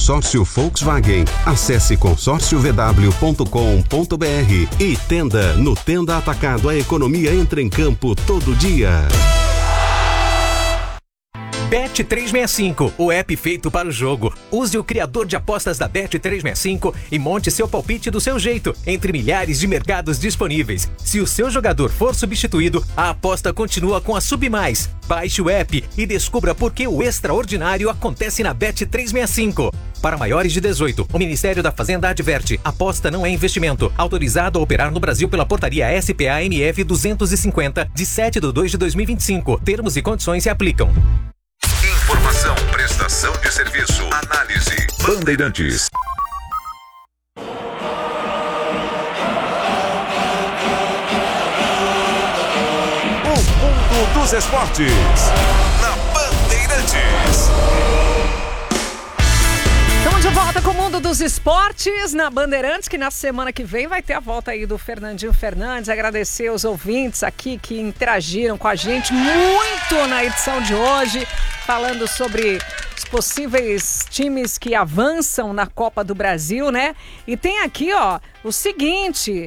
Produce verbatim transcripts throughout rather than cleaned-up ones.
Consórcio Volkswagen. Acesse consórcio v w ponto com ponto b r. E Tenda. No Tenda Atacado, a economia entra em campo todo dia. Bet trezentos e sessenta e cinco, o app feito para o jogo. Use o criador de apostas da Bet trezentos e sessenta e cinco e monte seu palpite do seu jeito, entre milhares de mercados disponíveis. Se o seu jogador for substituído, a aposta continua com a Submais. Baixe o app e descubra por que o extraordinário acontece na Bet trezentos e sessenta e cinco. Para maiores de dezoito, o Ministério da Fazenda adverte: aposta não é investimento. Autorizado a operar no Brasil pela portaria S P A M F duzentos e cinquenta, de sete de dois de dois mil e vinte e cinco. Termos e condições se aplicam. Informação, prestação de serviço, análise. Bandeirantes. O mundo dos esportes. Na Bandeirantes. Estamos de volta com o mundo dos esportes na Bandeirantes, que na semana que vem vai ter a volta aí do Fernandinho Fernandes. Agradecer os ouvintes aqui que interagiram com a gente muito na edição de hoje, falando sobre os possíveis times que avançam na Copa do Brasil, né? E tem aqui, ó, o seguinte: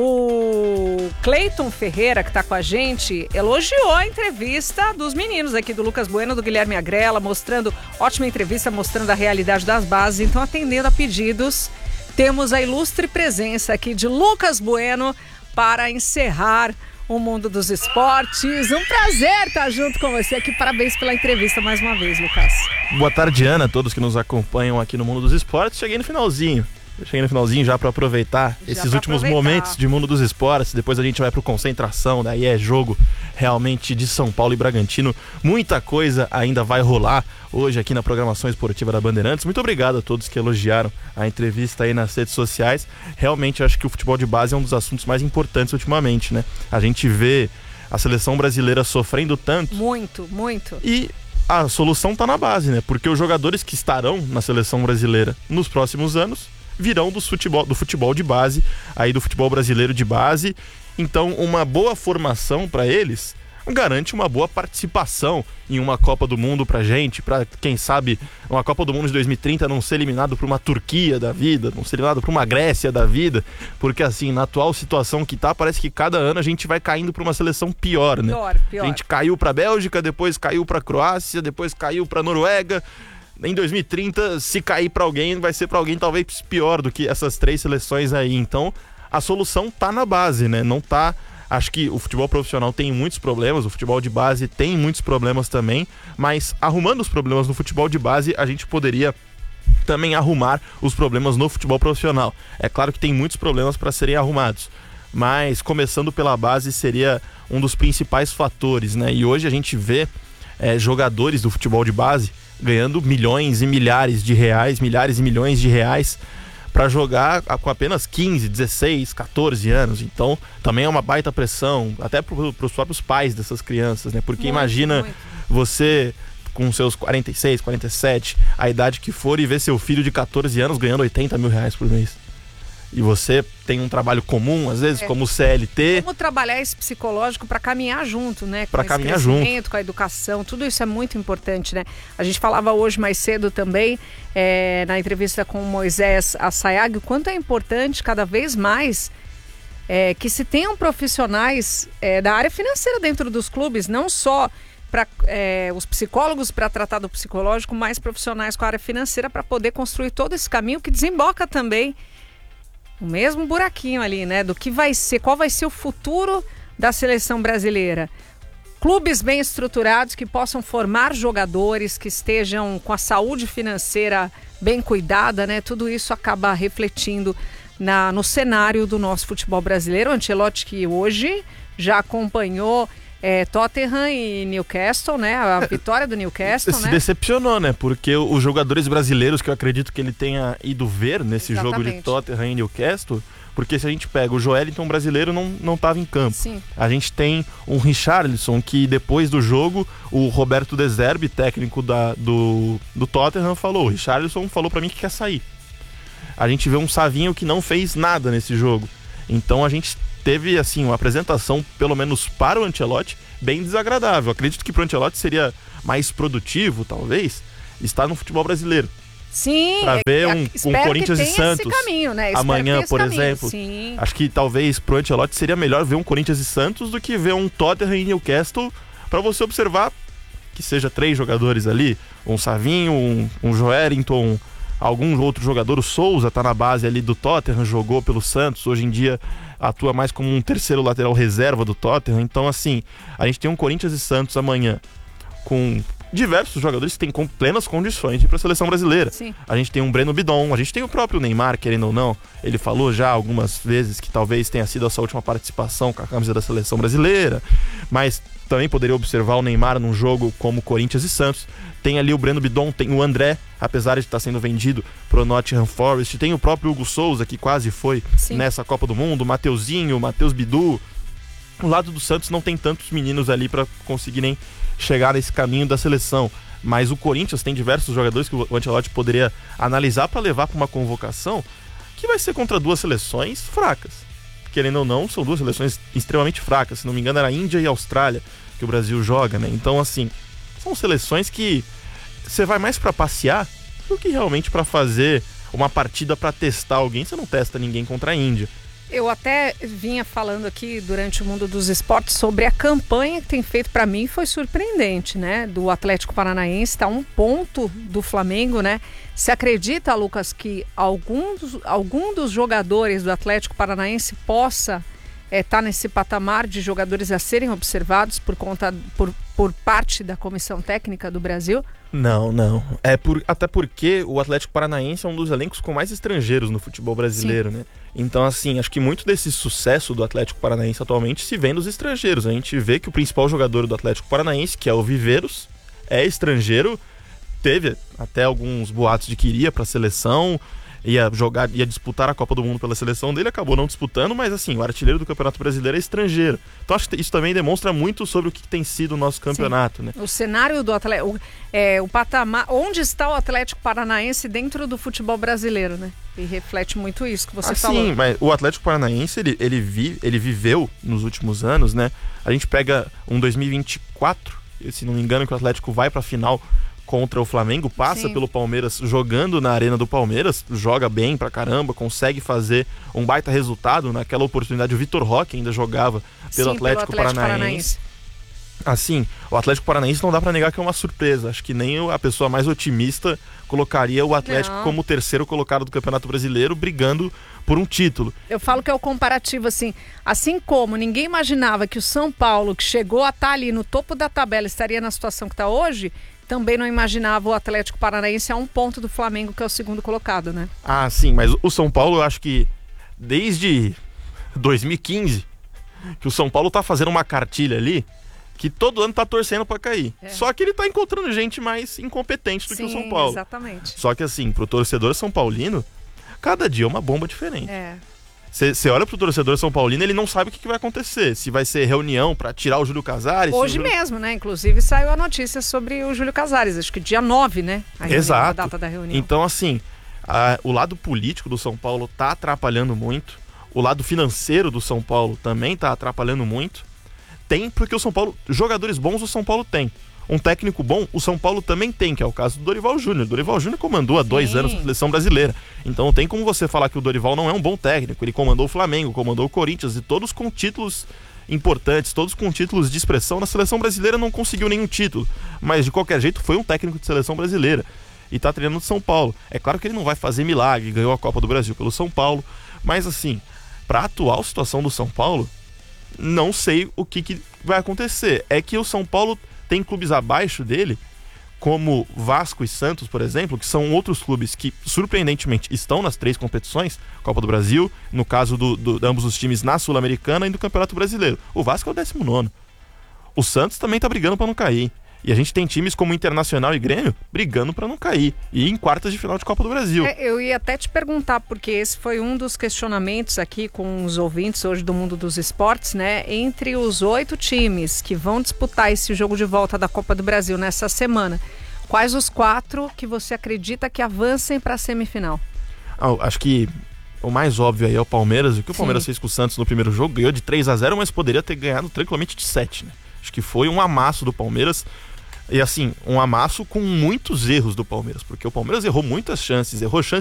o Cleiton Ferreira, que está com a gente, elogiou a entrevista dos meninos aqui, do Lucas Bueno, do Guilherme Agrela, mostrando, ótima entrevista, mostrando a realidade das bases. Então, atendendo a pedidos, temos a ilustre presença aqui de Lucas Bueno para encerrar o mundo dos esportes. Um prazer estar junto com você aqui. Parabéns pela entrevista mais uma vez, Lucas. Boa tarde, Ana, a todos que nos acompanham aqui no mundo dos esportes. Cheguei no finalzinho. Eu cheguei no finalzinho já para aproveitar já esses últimos aproveitar. momentos de mundo dos esportes. Depois a gente vai pro concentração, daí é jogo realmente de São Paulo e Bragantino. Muita coisa ainda vai rolar hoje aqui na programação esportiva da Bandeirantes. Muito obrigado a todos que elogiaram a entrevista aí nas redes sociais. Realmente acho que o futebol de base é um dos assuntos mais importantes ultimamente, né? A gente vê a seleção brasileira sofrendo tanto. Muito, muito. E a solução tá na base, né? Porque os jogadores que estarão na seleção brasileira nos próximos anos virão do futebol, do futebol de base, aí do futebol brasileiro de base. Então, uma boa formação para eles garante uma boa participação em uma Copa do Mundo pra gente, pra, quem sabe, uma Copa do Mundo de dois mil e trinta não ser eliminado por uma Turquia da vida, não ser eliminado por uma Grécia da vida, porque assim, na atual situação que tá, parece que cada ano a gente vai caindo pra uma seleção pior, né? Pior, pior. A gente caiu pra Bélgica, depois caiu pra Croácia, depois caiu pra Noruega. Em dois mil e trinta, se cair pra alguém, vai ser pra alguém talvez pior do que essas três seleções aí. Então, a solução tá na base, né? Não tá... Acho que o futebol profissional tem muitos problemas, o futebol de base tem muitos problemas também, mas arrumando os problemas no futebol de base, a gente poderia também arrumar os problemas no futebol profissional. É claro que tem muitos problemas para serem arrumados, mas começando pela base seria um dos principais fatores, né? E hoje a gente vê é, jogadores do futebol de base ganhando milhões e milhares de reais, milhares e milhões de reais para jogar com apenas quinze, dezesseis, catorze anos. Então também é uma baita pressão, até para os próprios pais dessas crianças, né? Porque muito, imagina muito. Você com seus quarenta e seis, quarenta e sete, a idade que for, e ver seu filho de catorze anos ganhando oitenta mil reais por mês. E você tem um trabalho comum, às vezes, é. como C L T. Como trabalhar esse psicológico para caminhar junto, né? Para caminhar junto. Com a educação, tudo isso é muito importante, né? A gente falava hoje mais cedo também, é, na entrevista com o Moisés Assayag, o quanto é importante cada vez mais é, que se tenham profissionais é, da área financeira dentro dos clubes, não só para é, os psicólogos para tratar do psicológico, mas profissionais com a área financeira para poder construir todo esse caminho que desemboca também o mesmo buraquinho ali, né? Do que vai ser, qual vai ser o futuro da seleção brasileira. Clubes bem estruturados que possam formar jogadores, que estejam com a saúde financeira bem cuidada, né? Tudo isso acaba refletindo na, no cenário do nosso futebol brasileiro. O Ancelotti, que hoje já acompanhou É, Tottenham e Newcastle, né? A vitória do Newcastle, se né? decepcionou, né? Porque os jogadores brasileiros que eu acredito que ele tenha ido ver nesse Exatamente. jogo de Tottenham e Newcastle, porque se a gente pega o Joelinton brasileiro não, não tava em campo. Sim. A gente tem um Richarlison que depois do jogo, o Roberto De Zerbi, técnico da, do, do Tottenham, falou, o Richarlison falou pra mim que quer sair. A gente vê um Savinho que não fez nada nesse jogo. Então a gente teve, assim, uma apresentação, pelo menos para o Ancelotti, bem desagradável. Acredito que para o Ancelotti seria mais produtivo, talvez, estar no futebol brasileiro. Sim, pra ver é, um, espero um Corinthians que e tenha Santos esse caminho, né? Espero amanhã, que esse por caminho. exemplo. Sim. Acho que talvez pro Ancelotti seria melhor ver um Corinthians e Santos do que ver um Tottenham e Newcastle, pra você observar que seja três jogadores ali, um Savinho, um, um Joelinton, algum outro jogador. O Souza tá na base ali do Tottenham, jogou pelo Santos, hoje em dia atua mais como um terceiro lateral reserva do Tottenham. Então, assim, a gente tem um Corinthians e Santos amanhã com diversos jogadores que têm com plenas condições de ir para a seleção brasileira. Sim. A gente tem um Breno Bidon, a gente tem o próprio Neymar, querendo ou não. Ele falou já algumas vezes que talvez tenha sido a sua última participação com a camisa da seleção brasileira, mas também poderia observar o Neymar num jogo como Corinthians e Santos. Tem ali o Breno Bidon, tem o André, apesar de estar sendo vendido pro Nottingham Forest. Tem o próprio Hugo Souza, que quase foi Sim. nessa Copa do Mundo, o Mateuzinho, o Matheus Bidu. O lado do Santos não tem tantos meninos ali para conseguirem chegar nesse caminho da seleção, mas o Corinthians tem diversos jogadores que o Ancelotti poderia analisar para levar para uma convocação que vai ser contra duas seleções fracas. Querendo ou não, são duas seleções extremamente fracas. Se não me engano, era a Índia e a Austrália que o Brasil joga, né? Então, assim, são seleções que você vai mais para passear do que realmente para fazer uma partida para testar alguém. Você não testa ninguém contra a Índia. Eu até vinha falando aqui durante o Mundo dos Esportes sobre a campanha que tem feito, para mim foi surpreendente, né? Do Atlético Paranaense, está um ponto do Flamengo, né? Você acredita, Lucas, que algum dos, algum dos jogadores do Atlético Paranaense possa estar é, tá nesse patamar de jogadores a serem observados por conta, por, por parte da Comissão Técnica do Brasil? Não, não. É por, até porque o Atlético Paranaense é um dos elencos com mais estrangeiros no futebol brasileiro, Sim. né? Então, assim, acho que muito desse sucesso do Atlético Paranaense atualmente se vê nos estrangeiros. A gente vê que o principal jogador do Atlético Paranaense, que é o Viveiros, é estrangeiro. Teve até alguns boatos de que iria para a seleção, ia jogar, ia disputar a Copa do Mundo pela seleção dele, acabou não disputando, mas assim, o artilheiro do Campeonato Brasileiro é estrangeiro. Então acho que isso também demonstra muito sobre o que tem sido o nosso campeonato, Sim. né? O cenário do Atlético, é, o patamar, onde está o Atlético Paranaense dentro do futebol brasileiro, né? E reflete muito isso que você ah, falou. Sim, mas o Atlético Paranaense, ele, ele, vi, ele viveu nos últimos anos, né? A gente pega um dois mil e vinte e quatro, se não me engano, que o Atlético vai para a final contra o Flamengo, passa Sim. pelo Palmeiras jogando na arena do Palmeiras, joga bem pra caramba, consegue fazer um baita resultado. Naquela oportunidade o Vitor Roque ainda jogava pelo, Sim, Atlético, pelo Atlético Paranaense. Paranaense. Assim, o Atlético Paranaense não dá pra negar que é uma surpresa. Acho que nem a pessoa mais otimista colocaria o Atlético não. como o terceiro colocado do Campeonato Brasileiro, brigando por um título. Eu falo que é o comparativo, assim, assim como ninguém imaginava que o São Paulo, que chegou a estar ali no topo da tabela, estaria na situação que está hoje, também não imaginava o Atlético Paranaense a um ponto do Flamengo, que é o segundo colocado, né? Ah, sim, mas o São Paulo, eu acho que desde dois mil e quinze, que o São Paulo tá fazendo uma cartilha ali, que todo ano tá torcendo pra cair. É. Só que ele tá encontrando gente mais incompetente do Sim, que o São Paulo. Exatamente. Só que assim, pro torcedor são paulino, cada dia é uma bomba diferente. É. Você olha pro torcedor São Paulino, ele não sabe o que, que vai acontecer. Se vai ser reunião pra tirar o Júlio Casares. Hoje Júlio... mesmo, né? Inclusive saiu a notícia sobre o Júlio Casares, acho que dia nove, né? A reunião, Exato. A data da reunião. Então, assim, a, o lado político do São Paulo tá atrapalhando muito. O lado financeiro do São Paulo também tá atrapalhando muito. Tem, porque o São Paulo, jogadores bons o São Paulo tem. Um técnico bom, o São Paulo também tem, que é o caso do Dorival Júnior. O Dorival Júnior comandou há dois Sim. anos a seleção brasileira. Então não tem como você falar que o Dorival não é um bom técnico. Ele comandou o Flamengo, comandou o Corinthians, e todos com títulos importantes, todos com títulos de expressão. Na seleção brasileira não conseguiu nenhum título, mas de qualquer jeito foi um técnico de seleção brasileira e tá treinando de São Paulo. É claro que ele não vai fazer milagre, ganhou a Copa do Brasil pelo São Paulo, mas assim, pra atual situação do São Paulo, não sei o que, que vai acontecer. É que o São Paulo tem clubes abaixo dele, como Vasco e Santos, por exemplo, que são outros clubes que, surpreendentemente, estão nas três competições, Copa do Brasil, no caso do, do, de ambos os times na Sul-Americana e do Campeonato Brasileiro. O Vasco é o décimo nono. O Santos também tá brigando para não cair. E a gente tem times como Internacional e Grêmio brigando para não cair. E em quartas de final de Copa do Brasil. É, eu ia até te perguntar, porque esse foi um dos questionamentos aqui com os ouvintes hoje do Mundo dos Esportes, né? Entre os oito times que vão disputar esse jogo de volta da Copa do Brasil nessa semana, quais os quatro que você acredita que avancem para a semifinal? Ah, acho que o mais óbvio aí é o Palmeiras. O que o Palmeiras Sim. fez com o Santos no primeiro jogo, ganhou de três a zero, mas poderia ter ganhado tranquilamente de sete, né? Acho que foi um amasso do Palmeiras. E assim, um amasso com muitos erros do Palmeiras, porque o Palmeiras errou muitas chances, errou chances